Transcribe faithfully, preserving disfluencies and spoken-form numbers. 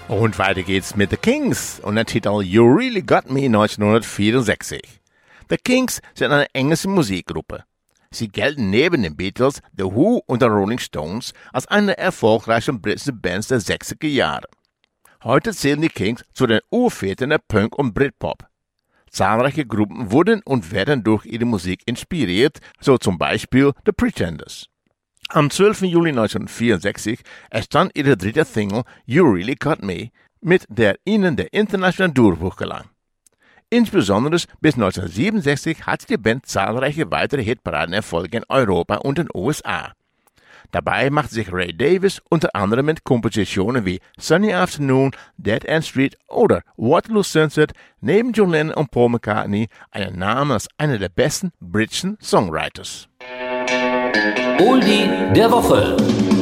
Und weiter geht's mit The Kings und der Titel You Really Got Me neunzehnhundertvierundsechzig. The Kings sind eine englische Musikgruppe. Sie gelten neben den Beatles, The Who und den Rolling Stones als eine der erfolgreichsten britischen Bands der sechziger Jahre. Heute zählen die Kings zu den Urvätern der Punk und Britpop. Zahlreiche Gruppen wurden und werden durch ihre Musik inspiriert, so zum Beispiel The Pretenders. Am zwölften Juli neunzehnhundertvierundsechzig erstand ihre dritte Single You Really Got Me, mit der ihnen der internationale Durchbruch gelang. Insbesondere bis neunzehnhundertsiebenundsechzig hatte die Band zahlreiche weitere Hitparadenerfolge in Europa und den U S A. Dabei machte sich Ray Davies unter anderem mit Kompositionen wie Sunny Afternoon, Dead End Street oder Waterloo Sunset neben John Lennon und Paul McCartney einen Namen als einer der besten britischen Songwriters. Oldie der Woche.